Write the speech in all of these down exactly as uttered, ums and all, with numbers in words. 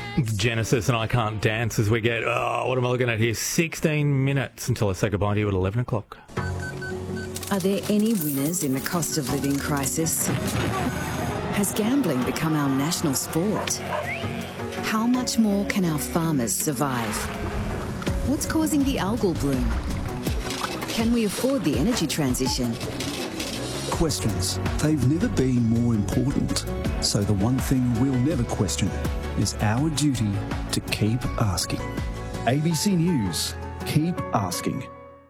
Genesis and I Can't Dance as we get, oh, what am I looking at here? sixteen minutes until I say goodbye to you at eleven o'clock. Are there any winners in the cost of living crisis? Has gambling become our national sport? How much more can our farmers survive? What's causing the algal bloom? Can we afford the energy transition? Questions. They've never been more important. So the one thing we'll never question is our duty to keep asking. A B C News. Keep asking.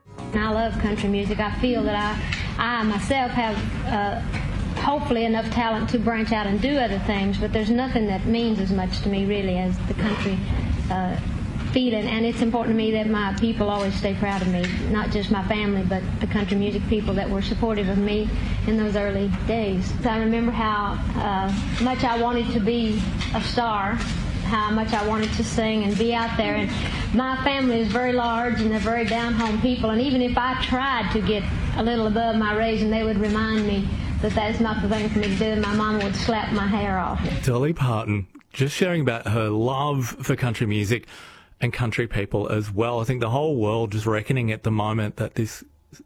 I love country music. I feel that I, I myself have uh, hopefully enough talent to branch out and do other things, but there's nothing that means as much to me really as the country uh, feeling, and it's important to me that my people always stay proud of me, not just my family, but the country music people that were supportive of me in those early days. I remember how uh, much I wanted to be a star, how much I wanted to sing and be out there, and my family is very large and they're very down-home people, and even if I tried to get a little above my raising, they would remind me that that's not the thing for me to do, and my mama would slap my hair off. Dolly Parton, just sharing about her love for country music and country people as well. I think the whole world is reckoning at the moment that this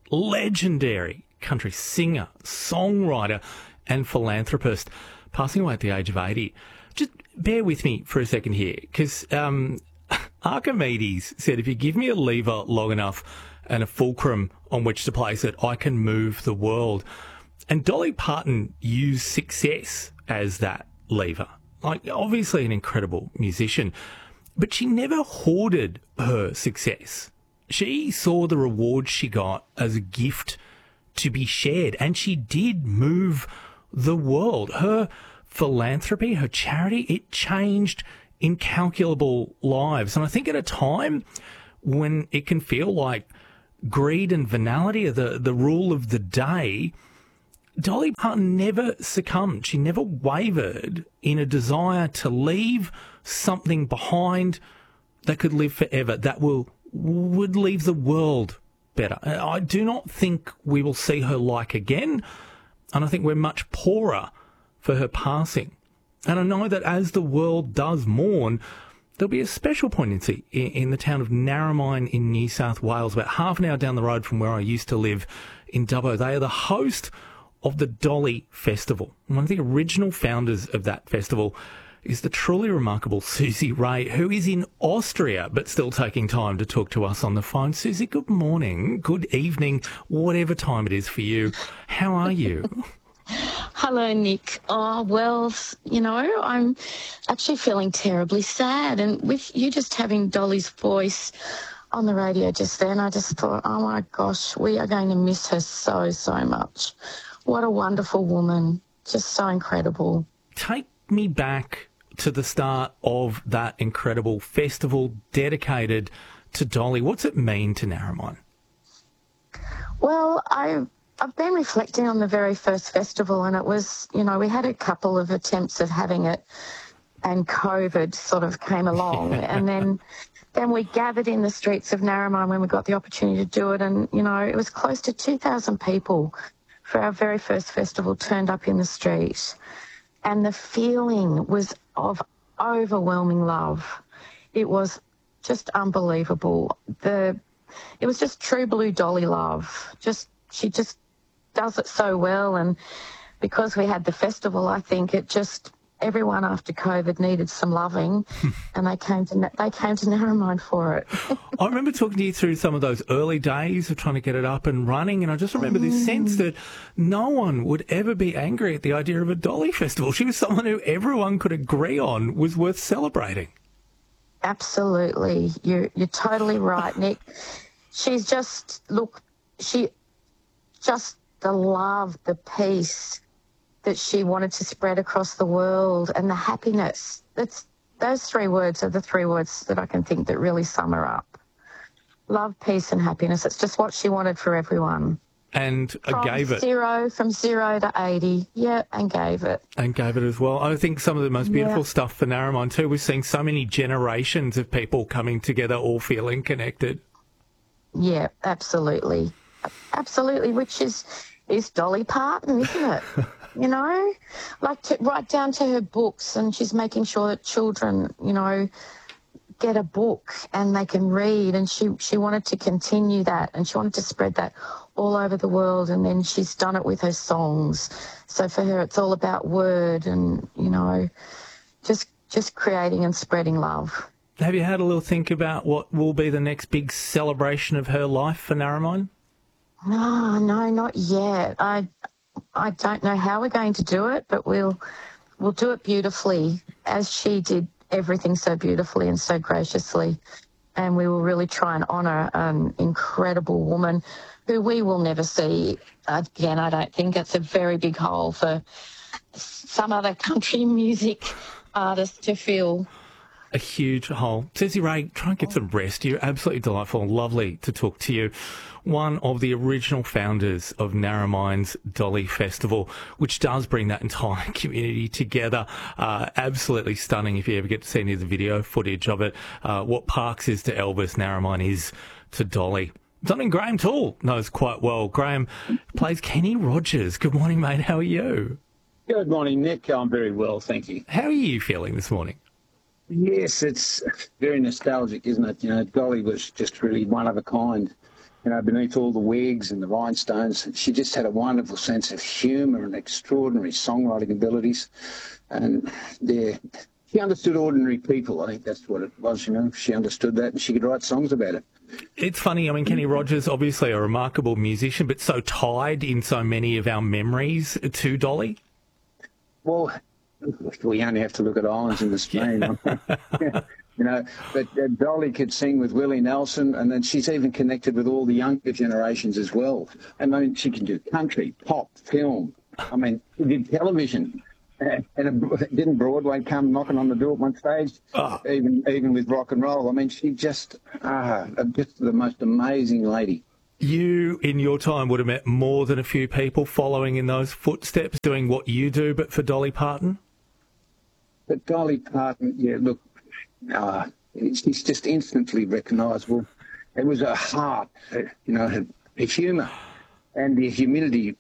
legendary country singer, songwriter and philanthropist passing away at the age of eighty. Just bear with me for a second here, because um, Archimedes said, if you give me a lever long enough and a fulcrum on which to place it, I can move the world. And Dolly Parton used success as that lever. Like, obviously an incredible musician, but she never hoarded her success. She saw the reward she got as a gift to be shared, and she did move the world. Her philanthropy, her charity, it changed incalculable lives. And I think at a time when it can feel like greed and venality are the, the rule of the day, Dolly Parton never succumbed. She never wavered in a desire to leave something behind that could live forever, that will would leave the world better. I do not think we will see her like again, and I think we're much poorer for her passing. And I know that as the world does mourn, there'll be a special poignancy in, in the town of Narromine in New South Wales, about half an hour down the road from where I used to live in Dubbo. They are the host of the Dolly Festival. And one of the original founders of that festival is the truly remarkable Susie Ray, who is in Austria, but still taking time to talk to us on the phone. Susie, good morning, good evening, whatever time it is for you. How are you? Hello, Nick. Oh, well, you know, I'm actually feeling terribly sad. And with you just having Dolly's voice on the radio just then, I just thought, oh, my gosh, we are going to miss her so, so much. What a wonderful woman. Just so incredible. Take me back to the start of that incredible festival dedicated to Dolly. What's it mean to Narromine? Well, I've, I've been reflecting on the very first festival, and it was, you know, we had a couple of attempts of having it, and COVID sort of came along. Yeah. And then then we gathered in the streets of Narromine when we got the opportunity to do it, and, you know, it was close to two thousand people for our very first festival turned up in the street. And the feeling was of overwhelming love. It was just unbelievable. The, it was just true blue Dolly love. Just she just does it so well. And because we had the festival, I think it just everyone after COVID needed some loving, and they came to they came to Narromine for it. I remember talking to you through some of those early days of trying to get it up and running, and I just remember mm. this sense that no one would ever be angry at the idea of a Dolly festival. She was someone who everyone could agree on was worth celebrating. Absolutely, you're you're totally right, Nick. She's just look, she just the love, the peace that she wanted to spread across the world, and the happiness. That's those three words are the three words that I can think that really sum her up. Love, peace and happiness. It's just what she wanted for everyone. And from gave it. Zero, from zero to eighty. Yeah, and gave it. And gave it as well. I think some of the most beautiful yeah. stuff for Narromine too, we're seeing so many generations of people coming together, all feeling connected. Yeah, absolutely. Absolutely, which is, is Dolly Parton, isn't it? you know, like to, right down to her books, and she's making sure that children, you know, get a book and they can read, and she, she wanted to continue that, and she wanted to spread that all over the world, and then she's done it with her songs. So for her, it's all about word and, you know, just just creating and spreading love. Have you had a little think about what will be the next big celebration of her life for Narromine? No, no, not yet. I I don't know how we're going to do it, but we'll we'll do it beautifully, as she did everything so beautifully and so graciously. And we will really try and honour an incredible woman who we will never see again, I don't think. It's a very big hole for some other country music artist to fill. A huge hole. Ceci Ray, try and get some rest. You're absolutely delightful and lovely to talk to you. One of the original founders of Narromine's Dolly Festival, which does bring that entire community together. Uh, absolutely stunning if you ever get to see any of the video footage of it. Uh, what Parks is to Elvis, Narromine is to Dolly. Something Graham Toole knows quite well. Graham plays Kenny Rogers. Good morning, mate. How are you? Good morning, Nick. I'm very well, thank you. How are you feeling this morning? Yes, it's very nostalgic, isn't it? You know, Dolly was just really one of a kind. You know, beneath all the wigs and the rhinestones, she just had a wonderful sense of humour and extraordinary songwriting abilities. And yeah, she understood ordinary people. I think that's what it was, you know. She understood that and she could write songs about it. It's funny, I mean, Kenny Rogers, obviously a remarkable musician, but so tied in so many of our memories to Dolly. Well, we only have to look at Islands in the Stream. You know, but uh, Dolly could sing with Willie Nelson, and then she's even connected with all the younger generations as well. And I mean, she can do country, pop, film. I mean, she did television. Uh, and uh, didn't Broadway come knocking on the door at one stage? Oh. Even even with rock and roll. I mean, she just, ah, just the most amazing lady. You, in your time, would have met more than a few people following in those footsteps, doing what you do, but for Dolly Parton? But Dolly Parton, yeah, look, uh, she's just instantly recognisable. It was her heart, you know, her, her humour and the humility,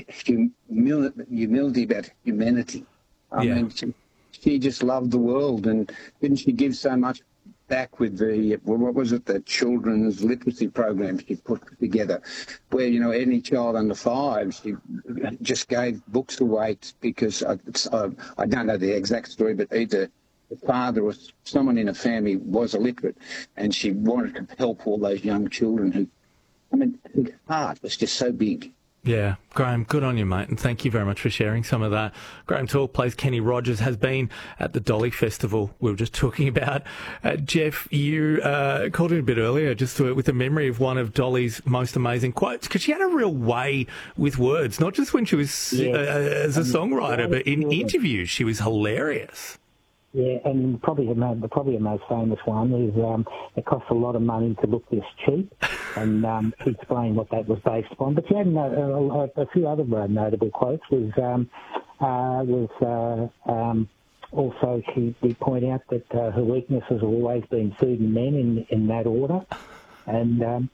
humility, humility about humanity. I yeah. mean, she, she just loved the world, and didn't she give so much back with the, well, what was it, the children's literacy program she put together, where, you know, any child under five, she just gave books away because, I, I, I don't know the exact story, but either the father or someone in a family was illiterate, and she wanted to help all those young children who, I mean, her heart was just so big. Yeah, Graham, good on you, mate, and thank you very much for sharing some of that. Graham Toole plays Kenny Rogers, has been at the Dolly Festival we were just talking about. Uh, Jeff, you uh, called in a bit earlier just to, with a memory of one of Dolly's most amazing quotes, because she had a real way with words, not just when she was yeah. uh, as a songwriter, but in interviews she was hilarious. Yeah, and probably the probably the most famous one is um, it costs a lot of money to look this cheap, and um, to explain what that was based upon. But she had a, a, a few other uh, notable quotes. Was um, uh, was uh, um, also she did point out that uh, her weakness has always been food and men in, in that order, and um,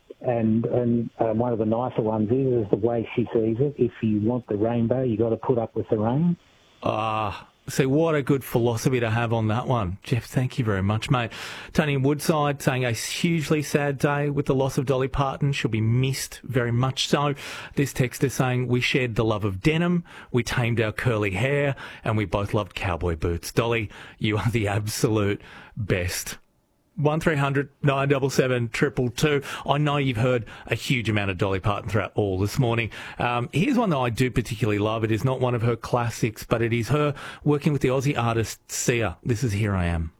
and and uh, one of the nicer ones is, is the way she sees it. If you want the rainbow, you got to put up with the rain. Ah. Uh. So what a good philosophy to have on that one. Jeff, thank you very much, mate. Tony in Woodside saying a hugely sad day with the loss of Dolly Parton. She'll be missed very much so. This text is saying, we shared the love of denim, we tamed our curly hair, and we both loved cowboy boots. Dolly, you are the absolute best. one three hundred nine seven seven two two two. I know you've heard a huge amount of Dolly Parton throughout all this morning. Um, here's one that I do particularly love. It is not one of her classics, but it is her working with the Aussie artist Sia. This is Here I Am.